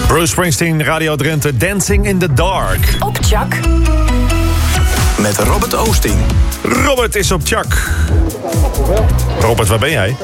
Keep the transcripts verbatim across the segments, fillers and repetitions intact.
Bruce Springsteen, Radio Drenthe, Dancing in the Dark. Op Tjak. Met Robert Oosting. Robert is op Tjak. Robert, waar ben jij?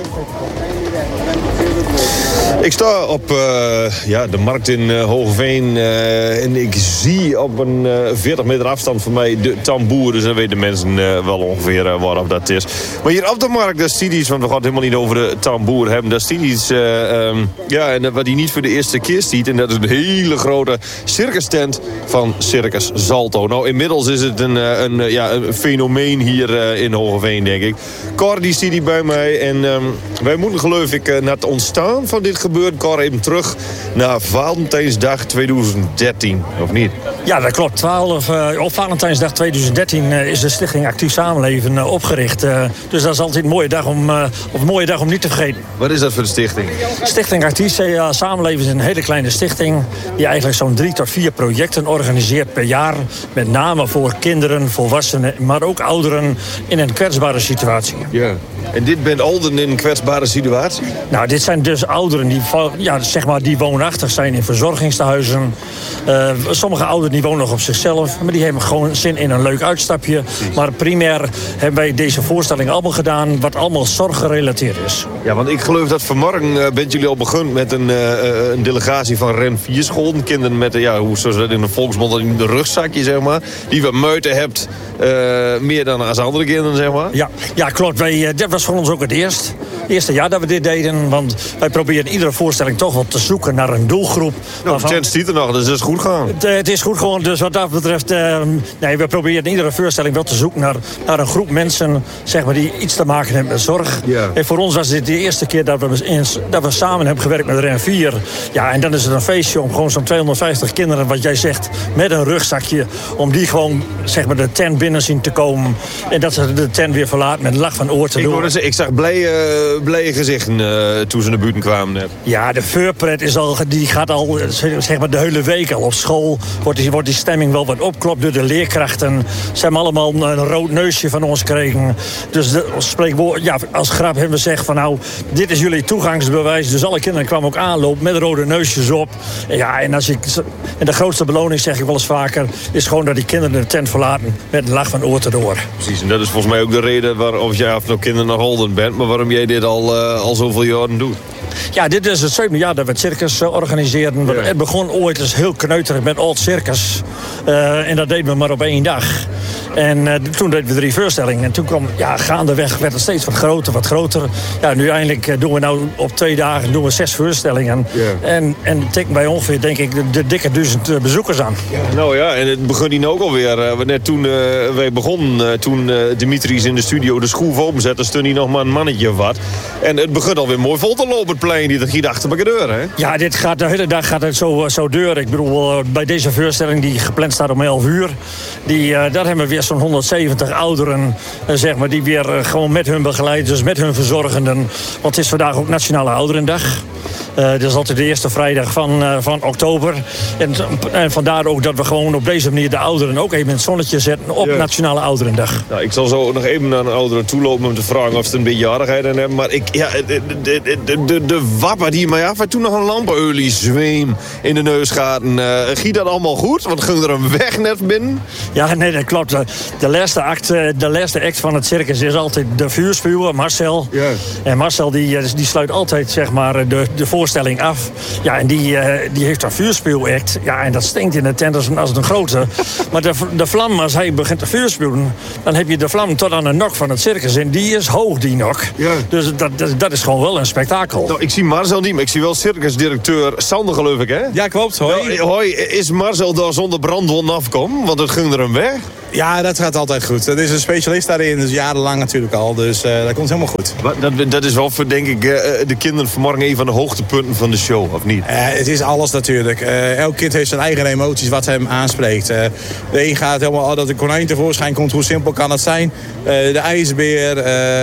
Ik sta op uh, ja, de markt in uh, Hoogeveen uh, en ik zie op een uh, veertig meter afstand van mij de tamboer. Dus dan weten mensen uh, wel ongeveer uh, waarop dat is. Maar hier op de markt, daar zie je iets, want we gaan het helemaal niet over de tamboer hebben. Daar zie je iets, uh, um, ja, en wat hij niet voor de eerste keer ziet. En dat is een hele grote circus tent van Circus Zalto. Nou, inmiddels is het een, uh, een, uh, ja, een fenomeen hier uh, in Hoogeveen, denk ik. Cor, die ziet hier bij mij en um, wij moeten geloof ik uh, naar het ontstaan van dit gebeurt. Cor, even terug naar Valentijnsdag tweeduizend dertien, of niet? Ja, dat klopt. twaalf, uh, op Valentijnsdag tweeduizend dertien uh, is de Stichting Actief Samenleven uh, opgericht. Uh, dus dat is altijd een mooie dag om, uh, of een mooie dag om niet te vergeten. Wat is dat voor de stichting? Stichting Actief uh, Samenleven is een hele kleine stichting die eigenlijk zo'n drie tot vier projecten organiseert per jaar. Met name voor kinderen, volwassenen, maar ook ouderen in een kwetsbare situatie. Ja. En dit bent ouderen in een kwetsbare situatie? Nou, dit zijn dus ouderen die, ja, zeg maar, die woonachtig zijn in verzorgingstehuizen. Uh, sommige ouderen die wonen nog op zichzelf, maar die hebben gewoon zin in een leuk uitstapje. Precies. Maar primair hebben wij deze voorstelling allemaal gedaan wat allemaal zorggerelateerd is. Ja, want ik geloof dat vanmorgen uh, bent jullie al begonnen met een, uh, een delegatie van Ren vier scholen. Kinderen met, ja, hoe zoals dat in de volksmond, in de rugzakje, zeg maar. Die wat muiten hebt, uh, meer dan als andere kinderen, zeg maar. Ja, ja klopt. Wij, uh, dat was voor ons ook het eerst. Het eerste jaar dat we dit deden, want wij proberen iedere voorstelling toch wel te zoeken naar een doelgroep. Nou, de chance ziet er nog, dus het is goed gaan. Het, het is goed gewoon, dus wat dat betreft, uh, nee, we proberen in iedere voorstelling wel te zoeken naar, naar een groep mensen, zeg maar, die iets te maken hebben met zorg. Ja. En voor ons was dit de eerste keer dat we, eens, dat we samen hebben gewerkt met Ren vier. Ja, en dan is het een feestje om gewoon zo'n tweehonderdvijftig kinderen, wat jij zegt, met een rugzakje, om die gewoon, zeg maar, de tent binnen zien te komen. En dat ze de tent weer verlaten met een lach van oor te doen. Ik, ik zag blije, blije gezichten uh, toen ze naar buiten kwamen net. Ja, de voorpret is al, die gaat al, zeg maar, de hele week al op school. Wordt die, wordt die stemming wel wat opklopt door de leerkrachten. Ze hebben allemaal een rood neusje van ons gekregen. Dus de, spreekwoord, ja, als grap hebben we gezegd van nou, dit is jullie toegangsbewijs. Dus alle kinderen kwamen ook aanlopen met rode neusjes op. Ja, en, als ik, en de grootste beloning, zeg ik wel eens vaker, is gewoon dat die kinderen de tent verlaten met een lach van oor te oor. Precies, en dat is volgens mij ook de reden waarom jij af en toe kinderen nog holden bent, maar waarom jij dit al, uh, al zoveel jaren doet. Ja, dit is het zevende jaar dat we het circus uh, organiseren. Ja. Het begon ooit als heel kneuterig met Old Circus. Uh, en dat deden we maar op één dag. En uh, toen deden we drie voorstellingen. En toen kwam, ja, gaandeweg werd het steeds wat groter, wat groter. Ja, nu eindelijk uh, doen we nou op twee dagen doen we zes voorstellingen. Ja. En, en tikken bij ongeveer, denk ik, de, de dikke duizend uh, bezoekers aan. Ja. Nou ja, en het begon hier ook alweer. Uh, net toen uh, wij begonnen, uh, toen uh, Dimitris in de studio de schroef openzette, stond hij nog maar een mannetje of wat. En het begon alweer mooi vol te lopen, het plein. Die giet achter bij de deur, hè? Ja, dit gaat, de hele dag gaat het zo, zo deur. Ik bedoel, uh, bij deze voorstelling die gepland staat om elf uur... Die, uh, daar hebben we weer zo'n honderdzeventig ouderen, uh, zeg maar, die weer uh, gewoon met hun begeleiders, met hun verzorgenden. Want het is vandaag ook Nationale Ouderendag. Uh, dat is altijd de eerste vrijdag van, uh, van oktober. En, en vandaar ook dat we gewoon op deze manier de ouderen ook even in het zonnetje zetten op ja. Nationale Ouderendag. Nou, ik zal zo nog even naar een ouderen toe lopen om te vragen of ze een beetje jarigheid aan hebben. Maar ik, ja, de, de, de, de, de wapper die mij af en toen nog een lampenulie zweem in de neus gaat. En, uh, giet dat allemaal goed? Want ging er een weg net binnen? Ja, nee, dat klopt. De laatste act, de laatste act van het circus is altijd de vuurspuwer, Marcel. Ja. En Marcel die, die sluit altijd, zeg maar, de, de voorstelling af. Ja, en die, uh, die heeft een vuurspuwact. Ja, en dat stinkt in de tent als, als een grote. Maar de, de vlam, als hij begint te vuurspuwen, dan heb je de vlam tot aan de nok van het circus. En die is hoog, die nok. Ja. Dus dat, dat, dat is gewoon wel een spektakel. Nou, ik zie Marcel niet, maar ik zie wel circusdirecteur Sander, geloof ik, hè? Ja, klopt. Hoi. Nou, hoi, is Marcel daar zonder brandwond afkomen? Want het ging er hem weg. Ja, dat gaat altijd goed. Dat is een specialist daarin, dus jarenlang natuurlijk al. Dus uh, dat komt helemaal goed. Dat, dat is wel voor, denk ik, uh, de kinderen vanmorgen een van de hoogtepunten van de show, of niet? Uh, het is alles natuurlijk. Uh, elk kind heeft zijn eigen emoties wat hem aanspreekt. Uh, de een gaat helemaal, oh, dat de konijn tevoorschijn komt, hoe simpel kan het zijn? Uh, de ijsbeer, uh,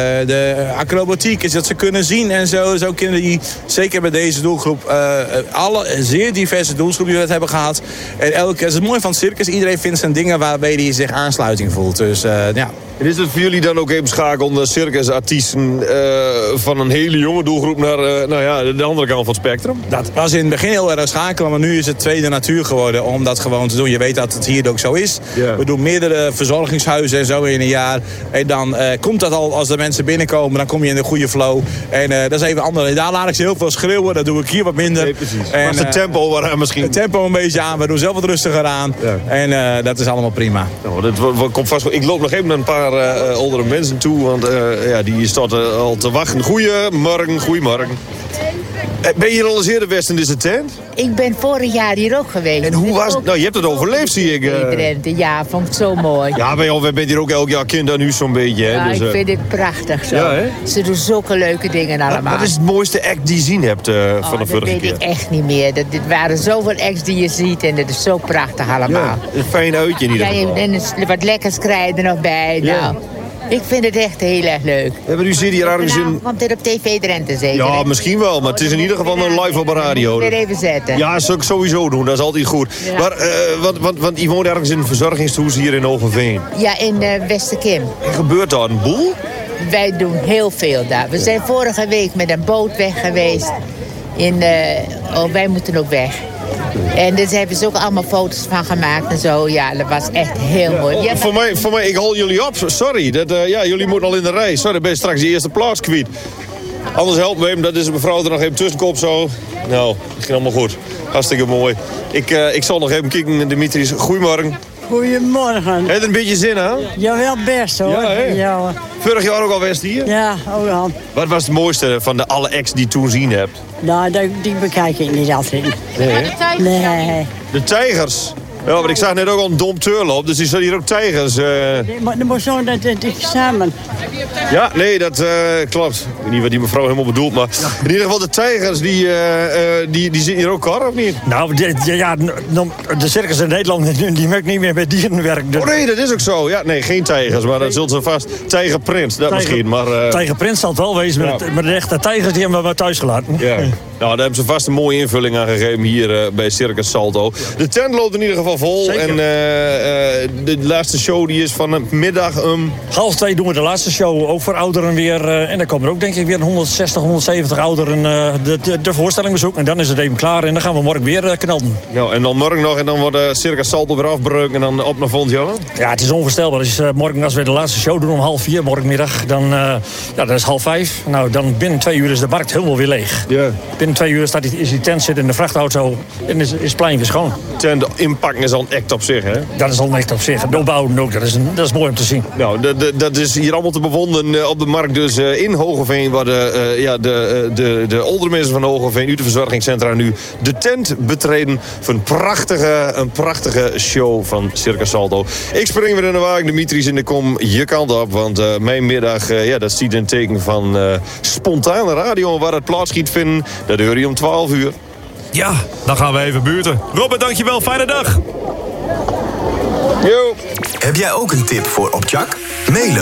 de acrobatiek is dat ze kunnen zien en zo. Zo kinderen die, zeker bij deze doelgroep, uh, alle zeer diverse doelgroepen die we het hebben gehad. En elke, het is mooi van het circus, iedereen vindt zijn dingen waarbij hij zich aansluiting voelt. Dus uh, ja. En is het voor jullie dan ook even schakelen circusartiesten uh, van een hele jonge doelgroep naar uh, nou ja, de andere kant van het spectrum? Dat was in het begin heel erg schakelen, maar nu is het tweede natuur geworden om dat gewoon te doen. Je weet dat het hier ook zo is. Yeah. We doen meerdere verzorgingshuizen en zo in een jaar. En dan uh, komt dat al, als de mensen binnenkomen, dan kom je in een goede flow. En uh, dat is even anders. Daar laat ik ze heel veel schreeuwen, dat doe ik hier wat minder. Nee, precies. En, was het tempo waaraan misschien? Het tempo een beetje aan, we doen zelf wat rustiger aan. Ja. En uh, dat is allemaal prima. Nou, dat komt vast. Ik loop nog even naar een paar uh, oudere mensen toe, want uh, ja, die staat uh, al te wachten. Goedemorgen, goedemorgen. Ben je hier al eens eerder geweest in deze tent? Ik ben vorig jaar hier ook geweest. En hoe was het? Nou, je hebt het overleefd, zie ik. Uh... Ja, vond ik zo mooi. Ja, wij bent hier ook elk jaar kind aan u zo'n beetje. Hè? Ja, dus, ik vind het prachtig zo. Ja, hè? Ze doen zulke leuke dingen allemaal. Wat is het mooiste act die je gezien hebt uh, oh, van de vorige keer? Dat weet ik echt niet meer. Dat, dit waren zoveel acts die je ziet en dat is zo prachtig allemaal. Ja, een fijn uitje in ieder geval. En wat lekkers krijgen er nog bij. Ja. Nou. Ik vind het echt heel erg leuk. Hebben u zin hier ergens in... Komt dit op tv Drenthe zeker? Ja, misschien wel, maar het is in ieder geval een live op de radio. Moet ik weer even zetten. Ja, dat zou ik sowieso doen, dat is altijd goed. Ja. Maar, uh, want, want, want je woont ergens in een verzorgingshuis hier in Hogeveen. Ja, in uh, Westerkim. En gebeurt daar een boel? Wij doen heel veel daar. We zijn vorige week met een boot weg geweest. In, uh, oh, wij moeten ook weg. En daar hebben ze ook allemaal foto's van gemaakt en zo. Ja, dat was echt heel ja, mooi. Oh, ja, voor, mij, voor mij, ik haal jullie op. Sorry, dat, uh, ja, jullie moeten al in de rij. Sorry, ben je straks de eerste plaats kwijt. Anders helpt me hem, dat is de mevrouw er nog even tussenkop zo. Nou, dat ging allemaal goed. Hartstikke mooi. Ik, uh, ik zal nog even kijken, Dimitris. Goedemorgen. Goedemorgen. Heb je er een beetje zin aan? Jawel, best hoor. Ja, hè? Ja. Vorig jaar ook al West hier? Ja, ook al. Wat was het mooiste van de alle acts die je toen zien hebt? Nou, die, die bekijk ik niet altijd. Nee? Nee. De tijgers? Ja, maar ik zag net ook al een dompteur op, dus die zijn hier ook tijgers. Uh... Maar dan moet zo dat het samen. Ja, nee, dat uh, klopt. Ik weet niet wat die mevrouw helemaal bedoelt, maar in ieder geval de tijgers, die, uh, uh, die, die zitten hier ook kar, of niet? Nou, de, ja, de circus in Nederland, die merkt niet meer met dierenwerk. Oh nee, dat is ook zo. Ja, nee, geen tijgers, maar dat zult ze vast. Tijgerprins, dat Tijger, misschien, maar... Uh... Tijgerprins zal het wel wezen, ja. met, met de echte tijgers, die hebben we maar thuis gelaten. Ja. Nou, daar hebben ze vast een mooie invulling aan gegeven hier uh, bij Circus Salto. De tent loopt in ieder geval vol. Zeker. En uh, uh, de laatste show die is vanmiddag um... half twee doen we de laatste show, ook voor ouderen weer. Uh, en dan komen er ook denk ik weer honderdzestig, honderdzeventig ouderen uh, de, de, de voorstelling bezoeken. En dan is het even klaar en dan gaan we morgen weer uh, knallen. Nou, en dan morgen nog en dan wordt uh, Circus Salto weer afbreuk en dan op naar volgend jaar? Ja, het is onvoorstelbaar. Dus, uh, morgen als we de laatste show doen om half vier, morgenmiddag, dan uh, ja, dat is half vijf. Nou, dan binnen twee uur is de markt helemaal weer leeg. Ja. Binnen twee uur staat die, is die tent zit in de vrachtauto en is, is het plein weer schoon. Tent inpakken is al een act op zich, hè? Dat is al een act op zich. De opbouwen ook, dat is, een, dat is mooi om te zien. Nou, de, de, dat is hier allemaal te bewonderen uh, op de markt. Dus uh, in Hogeveen, waar de, uh, ja, de, uh, de, de oudere mensen van Hogeveen, uit de verzorgingscentra nu de tent betreden voor een prachtige, een prachtige show van Circus Salto. Ik spring weer in de wagen, Dimitris, en ik kom je kant op. Want uh, mijn middag, uh, ja, dat ziet een teken van uh, spontane radio waar het plaats schiet vinden. Dat hoor je om twaalf uur. Ja, dan gaan we even buurten. Robert, dankjewel. Fijne dag. Yo. Heb jij ook een tip voor Optjak? Mail hem